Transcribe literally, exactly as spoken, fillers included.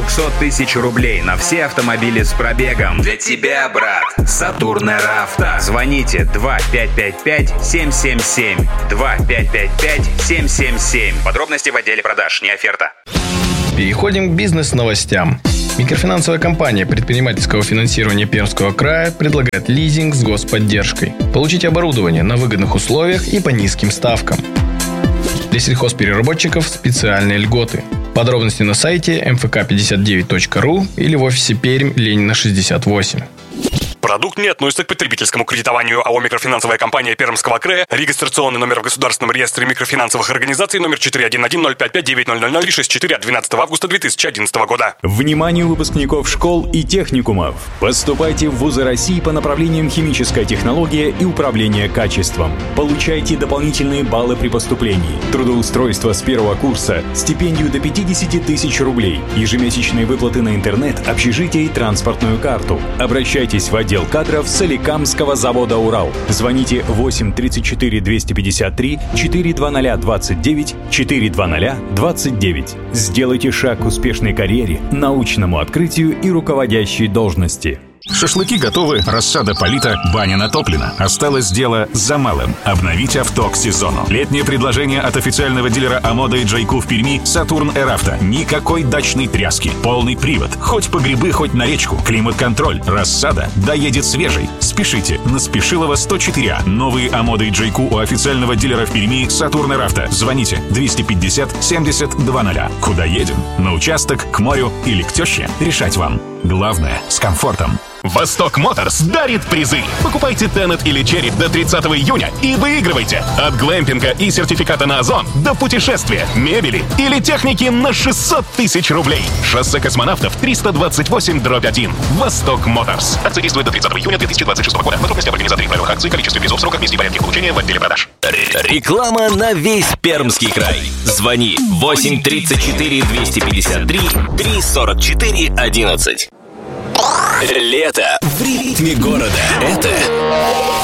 двухсот тысяч рублей на все автомобили с пробегом. Для тебя, брат. Сатурн Эравто. Звоните два пять пять пять семь семь семь. два пять пять пять семь семь семь. Подробности в отделе продаж, не оферта. Переходим к бизнес-новостям. Микрофинансовая компания предпринимательского финансирования Пермского края предлагает лизинг с господдержкой. Получите оборудование на выгодных условиях и по низким ставкам. Для сельхозпереработчиков специальные льготы. Подробности на сайте эм эф ка пятьдесят девять точка ру или в офисе Пермь, Ленина, шестьдесят восемь. Продукт не относится к потребительскому кредитованию. АО «Микрофинансовая компания Пермского края». Регистрационный номер в Государственном реестре микрофинансовых организаций номер четыре один один ноль пять пять девять ноль ноль ноль шесть четыре от двенадцатого августа две тысячи одиннадцатого года. Вниманию выпускников школ и техникумов! Поступайте в вузы России по направлениям химическая технология и управление качеством. Получайте дополнительные баллы при поступлении. Трудоустройство с первого курса, стипендию до пятьдесят тысяч рублей, ежемесячные выплаты на интернет, общежитие и транспортную карту. Обращайтесь в отдел кадров Соликамского завода «Урал». Звоните восемь тридцать четыре двести пятьдесят три четыреста двадцать двадцать девять четыреста двадцать двадцать девять. Сделайте шаг к успешной карьере, научному открытию и руководящей должности. Шашлыки готовы, рассада полита, баня натоплена. Осталось дело за малым – обновить авто к сезону. Летнее предложение от официального дилера Амода и Джайку в Перми «Сатурн Эравто». Никакой дачной тряски, полный привод, хоть по грибы, хоть на речку. Климат-контроль, рассада, доедет свежий. Спешите, на Спешилова сто четыре А. Новые Амода и Джайку у официального дилера в Перми «Сатурн Эравто». Звоните двести пятьдесят семьдесят двадцать. Куда едем? На участок, к морю или к теще? Решать вам. Главное – с комфортом. Восток Моторс дарит призы. Покупайте Теннет или Черри до тридцатого июня и выигрывайте. От глэмпинга и сертификата на Озон до путешествия, мебели или техники на шестьсот тысяч рублей. Шоссе космонавтов триста двадцать восемь дробь один. Восток Моторс. Акция действует до тридцатого июня две тысячи двадцать шестого года. Подробности об организаторе и правилах акции, количестве призов, сроках, месте и порядке получения в отделе продаж. Реклама на весь Пермский край. Звони восемь тридцать четыре двести пятьдесят три триста сорок четыре одиннадцать. Лето в ритме города. Это